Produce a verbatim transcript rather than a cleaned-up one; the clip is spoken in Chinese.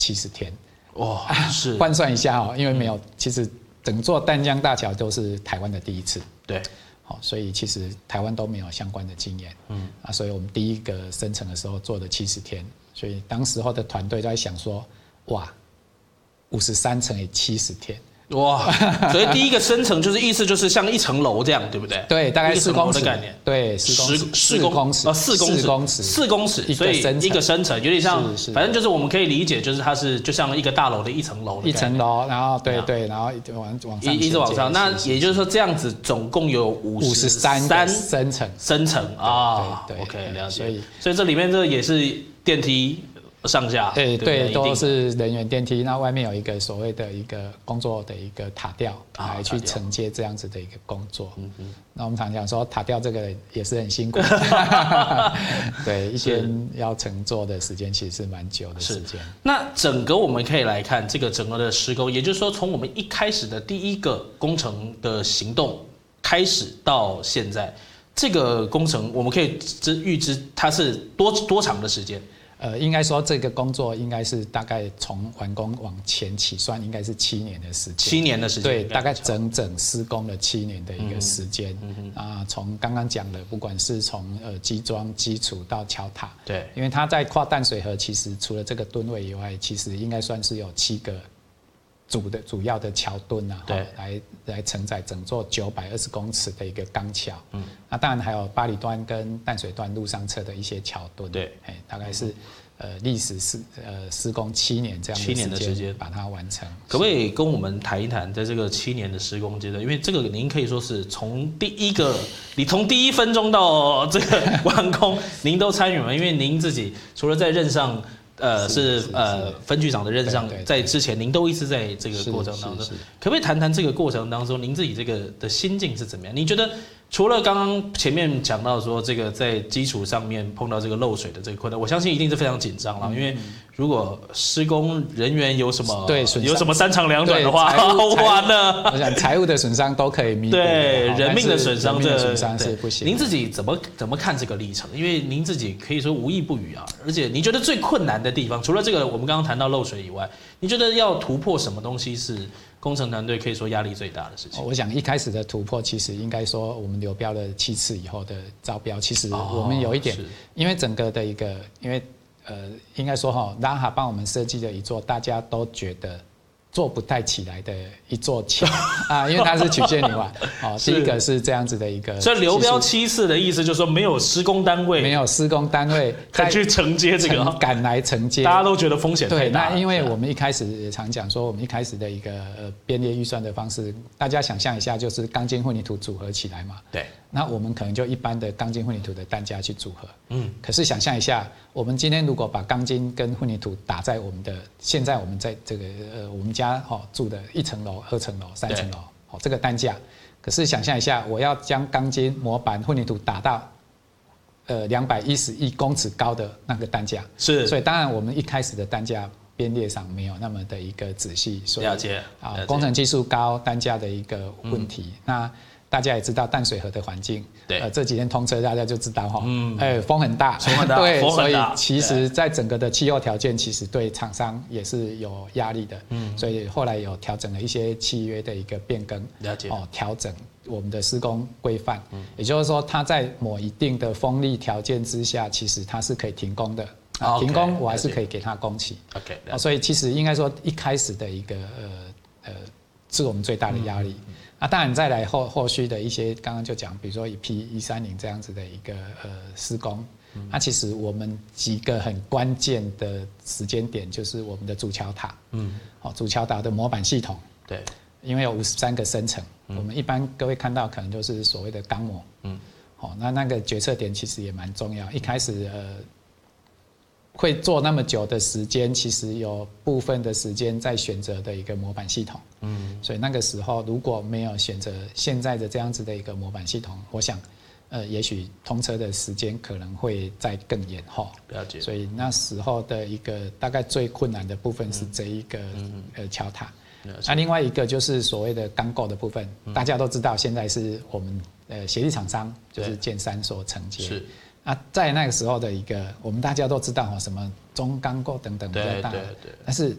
七十天。 哇，是换算一下哦，因为没有，其实整座淡江大桥都是台湾的第一次。 对。 好，所以其实台湾都没有相关的经验。嗯。啊，所以我们第一个生成的时候做了七十天，所以当时候的团队在想说，哇，五十三乘以七十天。 哇，所以第一个生成就是意思就是像一层楼这样，对不对？ 对，大概四公尺的概念。 对，十十公尺哦，四公尺， 四公尺， 四公尺，所以一个生成有点像，反正就是我们可以理解，就是它是就像一个大楼的一层楼， 一层楼，然后对对，然后往往上一直往上。那也就是说，这样子总共有五十三生成生成啊。OK， 了解。所以所以这里面这也是电梯。上下对对，都是人员电梯。那外面有一个所谓的一个工作的一个塔吊，来去承接这样子的一个工作。嗯嗯。那我们常讲说，塔吊这个也是很辛苦。对，一天要乘坐的时间其实是蛮久的时间。 那整个我们可以来看这个整个的施工，也就是说，从我们一开始的第一个工程的行动开始到现在，这个工程我们可以知预知它是多多长的时间？ 呃，应该说这个工作应该是大概从完工往前起算，应该是七年的时间。 七年的时间， 对，大概整整施工了七年的一个时间。嗯啊，从刚刚讲的，不管是从呃基桩、基础到桥塔， 对， 因为它在跨淡水河，其实除了这个吨位以外，其实应该算是有七个主的主要的桥墩啊， 对， 来来承载整座九百二十公尺的一个钢桥。嗯，那当然还有八里段跟淡水段路上侧的一些桥墩。 对， 哎，大概是。呃，历时是呃施工七年这样七年的时间把它完成， 可不可以跟我们谈一谈，在这个七年的施工阶段，因为这个您可以说是从第一个，你从第一分钟到这个完工，您都参与了，因为您自己除了在任上。呃，是呃分局长的任上，在之前您都一直在这个过程当中，可不可以谈谈这个过程当中，您自己这个的心境是怎么样？你觉得除了刚刚前面讲到说这个在基础上面碰到这个漏水的这个困难，我相信一定是非常紧张了，因为如果施工人员有什么对有什么三长两短的话，完了， 我想财务的损伤都可以弥补， 对人命的损伤， 这损伤是不行。 您自己怎么怎么看这个历程？因为您自己可以说无意不语啊，而且你觉得最困难的地方，除了这个我们刚刚谈到漏水以外，你觉得要突破什么东西是工程团队可以说压力最大的事情？ 我想一开始的突破，其实应该说我们流标了七次以后的招标，其实我们有一点，因为整个的一个，因为呃，应该说哈，拉哈帮我们设计的一座大家都觉得做不太起来的一座桥啊，因为它是曲线泥瓦。哦，第一个是这样子的一个， 所以流标七次的意思就是说没有施工单位， 没有施工单位再去承接这个， 赶来承接， 大家都觉得风险太大。 对，那因为我们一开始也常讲说，我们一开始的一个呃编列预算的方式，大家想象一下，就是钢筋混凝土组合起来嘛。 对。 那我们可能就一般的钢筋混凝土的单价去组合，嗯，可是想象一下，我们今天如果把钢筋跟混凝土打在我们的现在我们在这个呃我们家哦住的一层楼、二层楼、三层楼，哦这个单价，可是想象一下，我要将钢筋、模板、混凝土打到呃两百一十一公尺高的那个单价， 是， 所以当然我们一开始的单价编列上没有那么的一个仔细，所以了解啊工程技术高，单价的一个问题，嗯、那。大家也知道淡水河的环境， 对， 呃，这几天通车大家就知道哈，嗯，哎，风很大， 风很大， 对，所以其实在整个的气候条件，其实对厂商也是有压力的，嗯，所以后来有调整了一些契约的一个变更， 了解， 哦，调整我们的施工规范，嗯，也就是说，它在某一定的风力条件之下，其实它是可以停工的，啊，停工我还是可以给它工期 ，OK， 哦，所以其实应该说一开始的一个呃呃，是我们最大的压力。嗯啊，当然再来后后续的一些，刚刚就讲，比如说以 P 一三零这样子的一个呃施工，那、啊、其实我们几个很关键的时间点就是我们的主桥塔，嗯，好、哦，主桥塔的模板系统， 对， 因为有五十三个生层，嗯、我们一般各位看到可能就是所谓的钢模，嗯，好、哦，那那个决策点其实也蛮重要，一开始呃。会做那么久的时间，其实有部分的时间在选择的一个模板系统，嗯，所以那个时候如果没有选择现在的这样子的一个模板系统，我想，呃，也许通车的时间可能会再更延后。 了解。 所以那时候的一个大概最困难的部分是这一个、嗯、呃桥塔，那、啊、另外一个就是所谓的钢构的部分，嗯、大家都知道现在是我们呃协力厂商就是建三所承接。是。啊，在那个时候的一个，我们大家都知道哈，什么中钢构等等比较大，但是